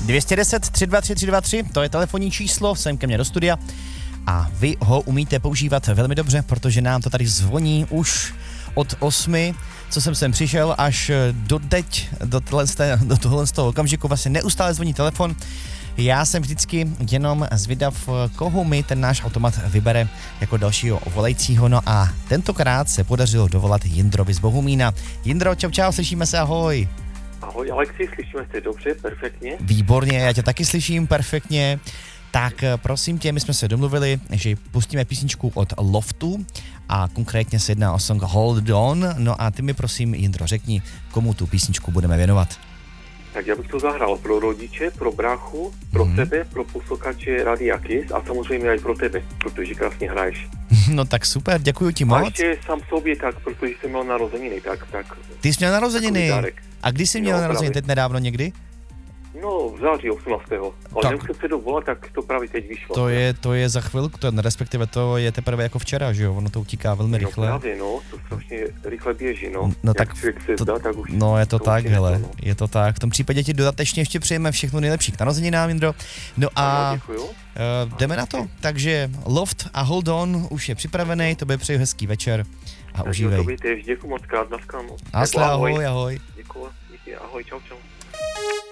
210 323 323, to je telefonní číslo, sem ke mně do studia. A vy ho umíte používat velmi dobře, protože nám to tady zvoní už od 8, co jsem sem přišel, až do teď, do tohle z toho okamžiku vlastně neustále zvoní telefon. Já jsem vždycky jenom zvědav, koho mi ten náš automat vybere jako dalšího volajícího. No a tentokrát se podařilo dovolat Jindrovi z Bohumína. Jindro, čau, slyšíme se, ahoj. Ahoj Alexi, slyšíme se dobře, perfektně. Výborně, já tě taky slyším perfektně. Tak prosím tě, my jsme se domluvili, že pustíme písničku od Loftu a konkrétně se jedná o song Hold On. No a ty mi prosím, Jindro, řekni, komu tu písničku budeme věnovat. Tak já bych to zahrál pro rodiče, pro bráchu, pro tebe, pro posluchače Radia Kiss a samozřejmě i pro tebe, protože krásně hraješ. No tak super, děkuji ti A moc. ještě sám sobě tak, protože jsem měl narozeniny, tak. Ty jsi měl narozeniny. A kdy jsi měl narozeniny, teď nedávno někdy? No, v září 18. Ale nemusím se dovolat, tak to právě teď vyšlo. To je za chvilku, respektive to je teprve jako včera, že jo? Ono to utíká velmi rychle. No právě, to strašně rychle běží, no. No tak se zdá, tak už no je to tak, hele, no. je to tak. V tom případě ti dodatečně ještě přejeme všechno nejlepší k narozeninám, Jindro. No a jdeme na to. Takže Loft a Hold On už je připravený, tobě přeju hezký večer a užívej. Tobě tež, děkuji moc krát, naschledanou. Ahoj. Děkuji, ahoj, čau.